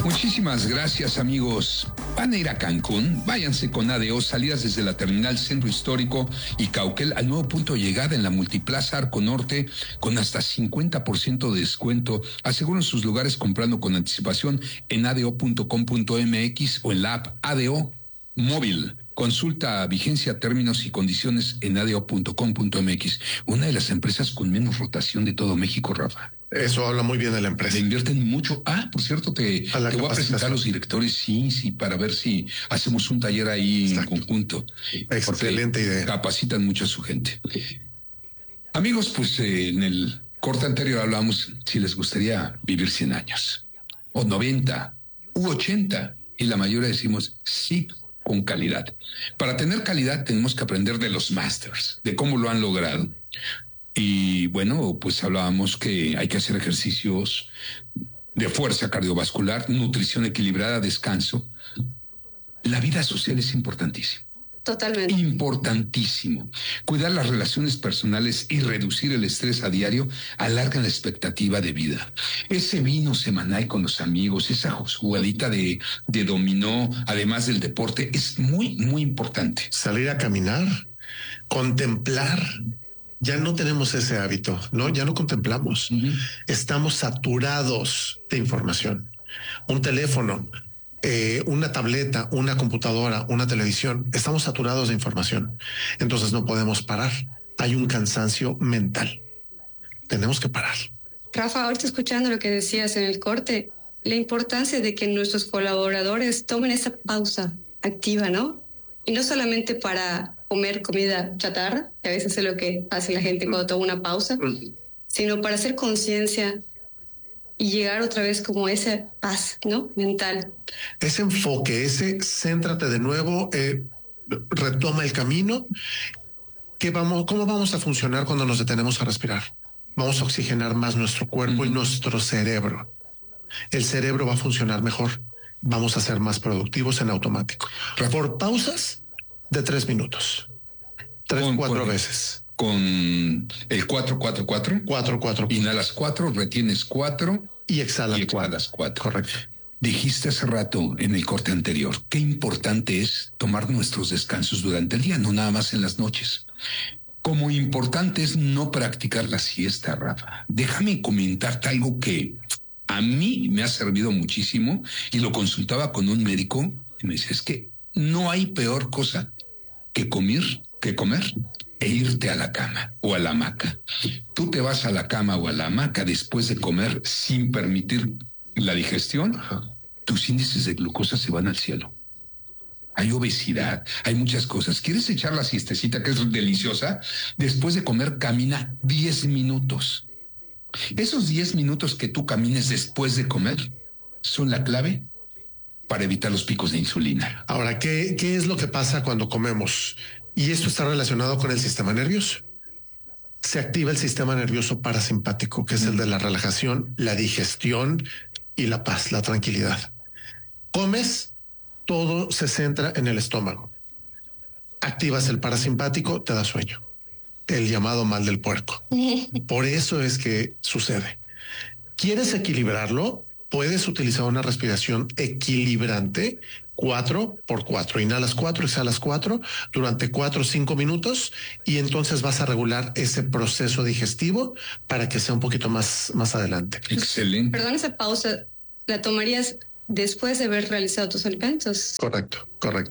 Muchísimas gracias, amigos. ¿Van a ir a Cancún? Váyanse con ADO, salidas desde la terminal Centro Histórico y Cauquel al nuevo punto de llegada en la Multiplaza Arco Norte con hasta 50% de descuento. Aseguren sus lugares comprando con anticipación en ado.com.mx o en la app ADO Móvil. Consulta vigencia, términos y condiciones en ado.com.mx. Una de las empresas con menos rotación de todo México, Rafa. Eso habla muy bien de la empresa. Le invierten mucho. Por cierto, te voy a presentar a los directores, sí, para ver si hacemos un taller ahí. Exacto. En conjunto. Excelente idea. Capacitan mucho a su gente. Amigos, pues en el corte anterior hablábamos si les gustaría vivir 100 años, o 90, u 80, y la mayoría decimos sí, con calidad. Para tener calidad tenemos que aprender de los masters, de cómo lo han logrado. Y bueno, pues hablábamos que hay que hacer ejercicios de fuerza cardiovascular, nutrición equilibrada, descanso. La vida social es importantísima. Totalmente. Importantísimo. Cuidar las relaciones personales y reducir el estrés a diario alargan la expectativa de vida. Ese vino semanal con los amigos, esa jugadita de dominó, además del deporte, es muy, muy importante. Salir a caminar, contemplar. Ya no tenemos ese hábito, ¿no? Ya no contemplamos. Estamos saturados de información. Un teléfono, una tableta, una computadora, una televisión. Estamos saturados de información. Entonces no podemos parar. Hay un cansancio mental. Tenemos que parar. Rafa, ahorita escuchando lo que decías en el corte, la importancia de que nuestros colaboradores tomen esa pausa activa, ¿no? Y no solamente para comer comida chatarra, que a veces es lo que hace la gente cuando toma una pausa, sino para hacer conciencia y llegar otra vez como esa paz, ¿no? Mental. Ese enfoque, céntrate de nuevo, retoma el camino. ¿Cómo vamos a funcionar cuando nos detenemos a respirar? Vamos a oxigenar más nuestro cuerpo y nuestro cerebro. El cerebro va a funcionar mejor. Vamos a ser más productivos en automático. Por pausas de 3 minutos. 4 veces. Con el 4-4-4. 4-4. Inhalas 4, retienes 4 y exhalas 4. Correcto. Dijiste hace rato en el corte anterior qué importante es tomar nuestros descansos durante el día, no nada más en las noches. Como importante es no practicar la siesta, Rafa. Déjame comentarte algo que a mí me ha servido muchísimo y lo consultaba con un médico y me decía, es que no hay peor cosa que comer e irte a la cama o a la hamaca. Tú te vas a la cama o a la hamaca después de comer sin permitir la digestión, tus índices de glucosa se van al cielo. Hay obesidad, hay muchas cosas. ¿Quieres echar la siestecita que es deliciosa? Después de comer, camina 10 minutos. Esos 10 minutos que tú camines después de comer son la clave para evitar los picos de insulina. Ahora, ¿qué es lo que pasa cuando comemos? Y esto está relacionado con el sistema nervioso. Se activa el sistema nervioso parasimpático, que es el de la relajación, la digestión y la paz, la tranquilidad. Comes, todo se centra en el estómago. Activas el parasimpático, te da sueño. El llamado mal del puerco. Por eso es que sucede. ¿Quieres equilibrarlo? Puedes utilizar una respiración equilibrante 4x4. Inhalas 4, exhalas 4 durante 4 o 5 minutos y entonces vas a regular ese proceso digestivo para que sea un poquito más adelante. Excelente. Perdón, esa pausa la tomarías después de haber realizado tus alimentos. Correcto.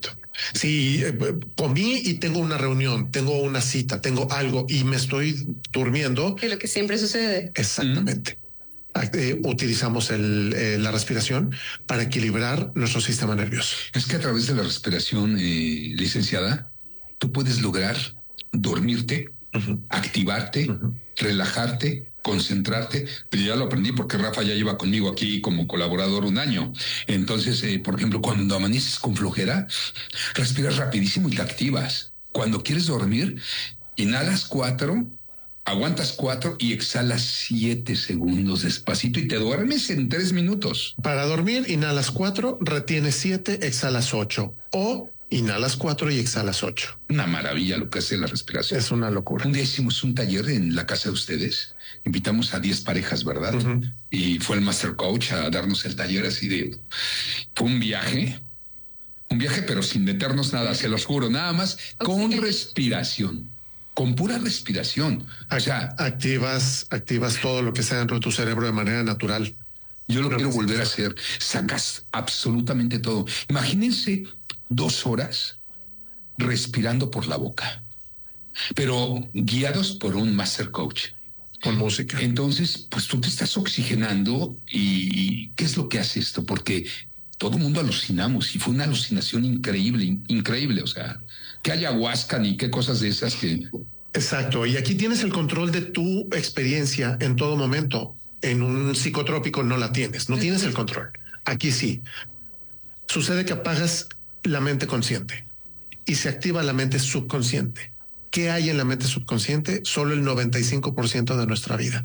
Si comí y tengo una reunión, tengo una cita, tengo algo y me estoy durmiendo. Es lo que siempre sucede. Exactamente. Utilizamos la respiración para equilibrar nuestro sistema nervioso. Es que a través de la respiración, licenciada, tú puedes lograr dormirte, activarte, relajarte, concentrarte. Pero ya lo aprendí porque Rafa ya lleva conmigo aquí como colaborador 1 año. Entonces, por ejemplo, cuando amaneces con flojera, respiras rapidísimo y te activas. Cuando quieres dormir, inhalas 4, aguantas 4 y exhalas 7 segundos despacito y te duermes en 3 minutos. Para dormir, inhalas 4, retienes 7, exhalas 8. O Inhalas 4 y exhalas 8. Una maravilla lo que hace la respiración. Es una locura. Un día hicimos un taller en la casa de ustedes. Invitamos a 10 parejas, ¿verdad? Y fue el master coach a darnos el taller así de... Fue un viaje, pero sin meternos nada, se los juro, nada más con respiración, con pura respiración. O sea, activas todo lo que sea dentro de tu cerebro de manera natural. Yo lo quiero volver a hacer. Sacas absolutamente todo. Imagínense 2 horas respirando por la boca, pero guiados por un master coach. Con música. Entonces, pues tú te estás oxigenando y ¿qué es lo que hace esto? Porque todo el mundo alucinamos y fue una alucinación increíble. O sea, que haya ayahuasca ni qué cosas de esas que... Exacto. Y aquí tienes el control de tu experiencia en todo momento. En un psicotrópico no la tienes, no tienes el control. Aquí sí. Sucede que apagas la mente consciente y se activa la mente subconsciente. ¿Qué hay en la mente subconsciente? Solo el 95% de nuestra vida.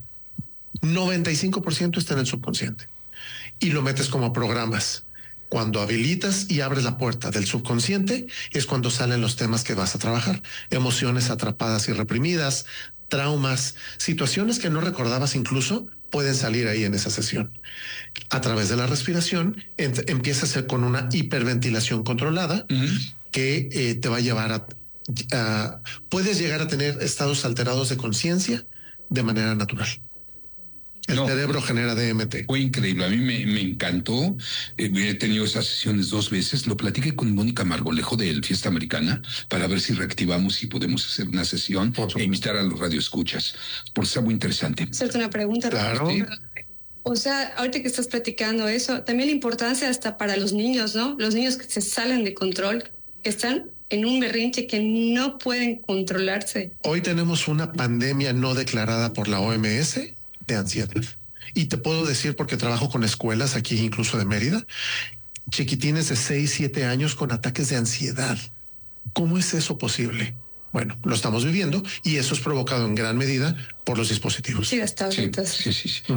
95% está en el subconsciente. Y lo metes como programas. Cuando habilitas y abres la puerta del subconsciente es cuando salen los temas que vas a trabajar. Emociones atrapadas y reprimidas, traumas, situaciones que no recordabas incluso pueden salir ahí en esa sesión. A través de la respiración empieza a ser con una hiperventilación controlada que te va a llevar puedes llegar a tener estados alterados de conciencia de manera natural. El cerebro genera DMT. Fue increíble. A mí me encantó. He tenido esas sesiones 2 veces. Lo platiqué con Mónica Margolejo de Fiesta Americana para ver si reactivamos y podemos hacer una sesión e invitar a los radioescuchas. Porque está muy interesante. Hacerte una pregunta. Claro. O sea, ahorita que estás platicando eso, también la importancia hasta para los niños, ¿no? Los niños que se salen de control, que están en un berrinche que no pueden controlarse. Hoy tenemos una pandemia no declarada por la OMS de ansiedad. Y te puedo decir, porque trabajo con escuelas aquí, incluso de Mérida, chiquitines de 6, 7 años con ataques de ansiedad. ¿Cómo es eso posible? Bueno, lo estamos viviendo y eso es provocado en gran medida por los dispositivos. Sí, hasta ahorita. Sí.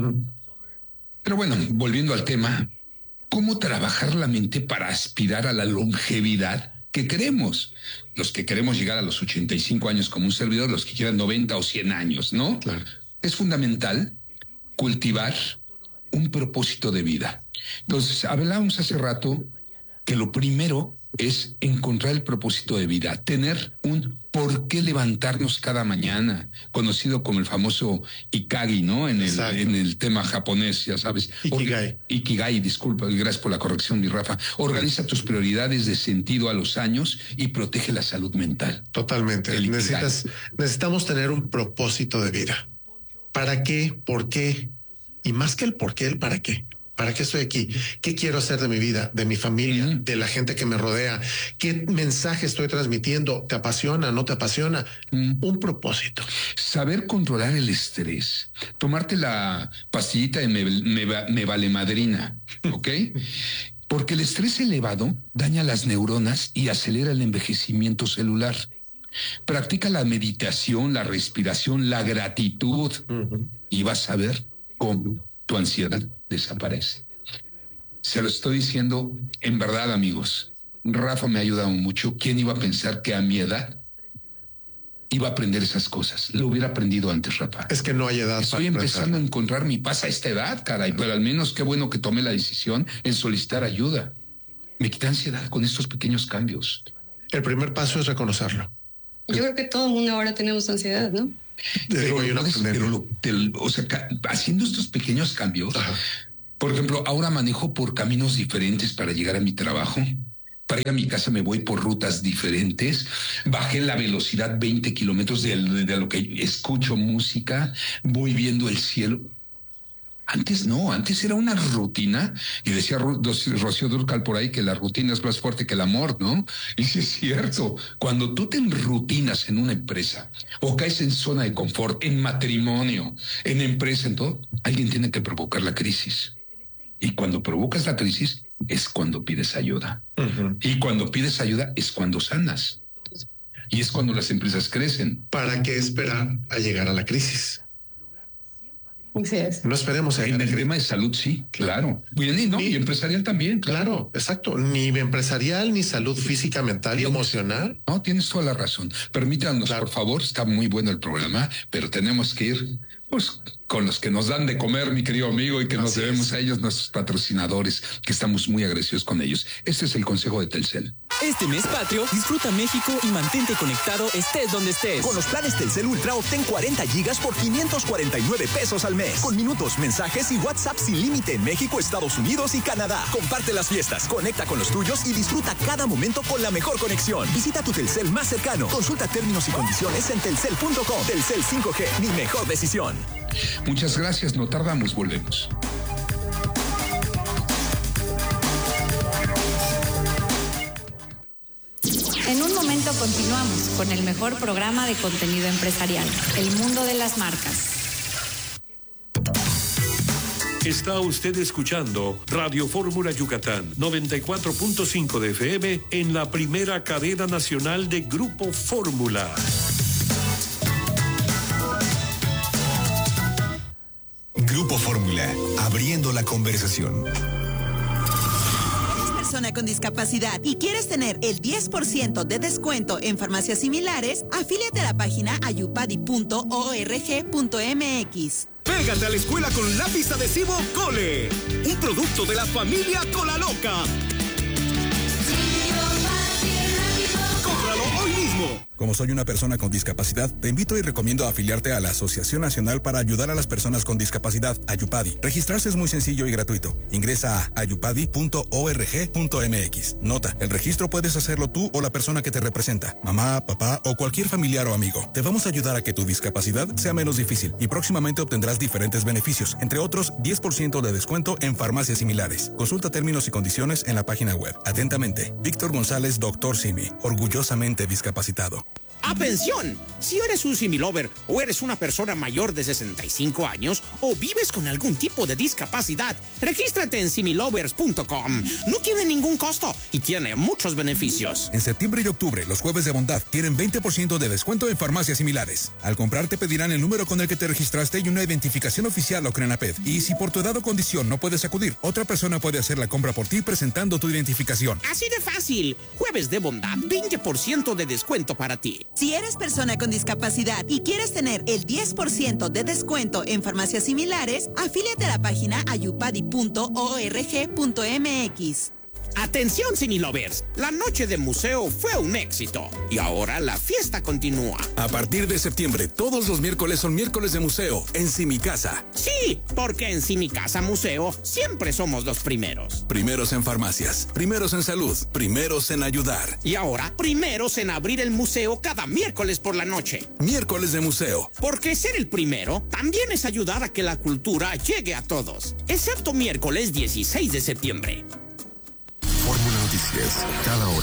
Pero bueno, volviendo al tema, ¿cómo trabajar la mente para aspirar a la longevidad que queremos? Los que queremos llegar a los 85 años como un servidor, los que quieran 90 o 100 años, ¿no? Claro. Es fundamental cultivar un propósito de vida. Entonces, hablábamos hace rato que lo primero es encontrar el propósito de vida, tener un por qué levantarnos cada mañana, conocido como el famoso Ikagi, ¿no? En el tema japonés, ya sabes. Ikigai, disculpa, gracias por la corrección, mi Rafa. Organiza tus prioridades de sentido a los años y protege la salud mental. Totalmente. Necesitamos tener un propósito de vida. ¿Para qué? ¿Por qué? Y más que el por qué, el para qué. ¿Para qué estoy aquí? ¿Qué quiero hacer de mi vida, de mi familia, de la gente que me rodea? ¿Qué mensaje estoy transmitiendo? ¿Te apasiona? ¿No te apasiona? Un propósito. Saber controlar el estrés. Tomarte la pastillita de me vale madrina, ¿ok? Porque el estrés elevado daña las neuronas y acelera el envejecimiento celular. Practica la meditación, la respiración, la gratitud y vas a ver cómo tu ansiedad desaparece. Se lo estoy diciendo en verdad, amigos. Rafa me ha ayudado mucho. ¿Quién iba a pensar que a mi edad iba a aprender esas cosas? Lo hubiera aprendido antes, Rafa. Es que no hay edad. Estoy empezando a encontrar mi paz a esta edad, caray, pero al menos qué bueno que tomé la decisión en solicitar ayuda. Me quita ansiedad con estos pequeños cambios. El primer paso es reconocerlo. Yo creo que todo el mundo ahora tenemos ansiedad, ¿no? Haciendo estos pequeños cambios, por ejemplo, ahora manejo por caminos diferentes para llegar a mi trabajo. Para ir a mi casa me voy por rutas diferentes. Bajé la velocidad 20 kilómetros de lo que escucho música. Voy viendo el cielo. Antes no, antes era una rutina y decía Rocío Dúrcal por ahí que la rutina es más fuerte que el amor, ¿no? Y sí es cierto, cuando tú te enrutinas en una empresa o caes en zona de confort, en matrimonio, en empresa, en todo, alguien tiene que provocar la crisis. Y cuando provocas la crisis es cuando pides ayuda. Y cuando pides ayuda es cuando sanas. Y es cuando las empresas crecen. ¿Para qué esperar a llegar a la crisis? Así es. No esperemos a en el tema de salud, sí, claro. Y empresarial también. Claro, exacto. Ni empresarial, ni salud física, mental y emocional. No, tienes toda la razón. Permítanos, por favor, está muy bueno el programa, pero tenemos que ir pues con los que nos dan de comer, mi querido amigo, y que nos debemos a ellos, nuestros patrocinadores, que estamos muy agradecidos con ellos. Este es el consejo de Telcel. Este mes patrio, disfruta México y mantente conectado estés donde estés. Con los planes Telcel Ultra obtén 40 gigas por 549 pesos al mes. Con minutos, mensajes y WhatsApp sin límite en México, Estados Unidos y Canadá. Comparte las fiestas, conecta con los tuyos y disfruta cada momento con la mejor conexión. Visita tu Telcel más cercano. Consulta términos y condiciones en telcel.com. Telcel 5G, mi mejor decisión. Muchas gracias, no tardamos, volvemos. En un momento continuamos con el mejor programa de contenido empresarial, El Mundo de las Marcas. Está usted escuchando Radio Fórmula Yucatán, 94.5 de FM en la primera cadena nacional de Grupo Fórmula. Grupo Fórmula, abriendo la conversación. Persona con discapacidad y quieres tener el 10% de descuento en farmacias similares, afíliate a la página ayupadi.org.mx. Pégate a la escuela con lápiz adhesivo Cole, un producto de la familia Cola Loca. ¡Cómpralo hoy mismo! Como soy una persona con discapacidad, te invito y recomiendo afiliarte a la Asociación Nacional para Ayudar a las Personas con Discapacidad, Ayupadi. Registrarse es muy sencillo y gratuito. Ingresa a ayupadi.org.mx. Nota, el registro puedes hacerlo tú o la persona que te representa, mamá, papá o cualquier familiar o amigo. Te vamos a ayudar a que tu discapacidad sea menos difícil y próximamente obtendrás diferentes beneficios, entre otros 10% de descuento en farmacias similares. Consulta términos y condiciones en la página web. Atentamente, Víctor González, Dr. Simi, orgullosamente discapacitado. ¡Atención! Si eres un similover o eres una persona mayor de 65 años o vives con algún tipo de discapacidad, regístrate en similovers.com. No tiene ningún costo y tiene muchos beneficios. En septiembre y octubre, los jueves de bondad tienen 20% de descuento en farmacias similares. Al comprar te pedirán el número con el que te registraste y una identificación oficial o CRENAPED. Y si por tu edad o condición no puedes acudir, otra persona puede hacer la compra por ti presentando tu identificación. Así de fácil. Jueves de bondad, 20% de descuento para ti. Si eres persona con discapacidad y quieres tener el 10% de descuento en farmacias similares, afíliate a la página ayupadi.org.mx. Atención, Similovers, la noche de museo fue un éxito y ahora la fiesta continúa. A partir de septiembre, todos los miércoles son miércoles de museo en Simicasa. Sí, porque en Simicasa Museo siempre somos los primeros. Primeros en farmacias, primeros en salud, primeros en ayudar. Y ahora, primeros en abrir el museo cada miércoles por la noche. Miércoles de museo. Porque ser el primero también es ayudar a que la cultura llegue a todos, excepto miércoles 16 de septiembre. Fórmula Noticias, cada hora.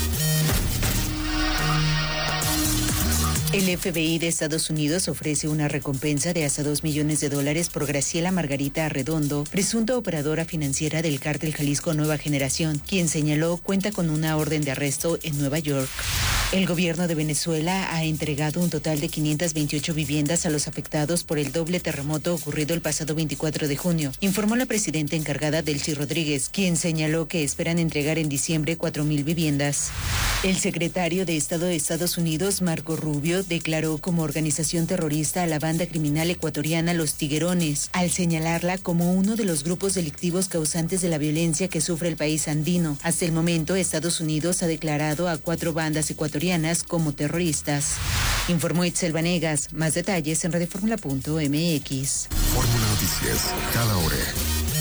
El FBI de Estados Unidos ofrece una recompensa de hasta $2 millones por Graciela Margarita Arredondo, presunta operadora financiera del cártel Jalisco Nueva Generación, quien señaló cuenta con una orden de arresto en Nueva York. El gobierno de Venezuela ha entregado un total de 528 viviendas a los afectados por el doble terremoto ocurrido el pasado 24 de junio, informó la presidenta encargada Delcy Rodríguez, quien señaló que esperan entregar en diciembre 4,000 viviendas. El secretario de Estado de Estados Unidos, Marco Rubio, declaró como organización terrorista a la banda criminal ecuatoriana Los Tiguerones, al señalarla como uno de los grupos delictivos causantes de la violencia que sufre el país andino. Hasta el momento, Estados Unidos ha declarado a 4 bandas ecuatorianas como terroristas. Informó Itzel Vanegas. Más detalles en radioformula.mx. Fórmula Noticias, cada hora.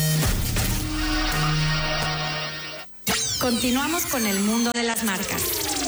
Continuamos con el mundo de las marcas.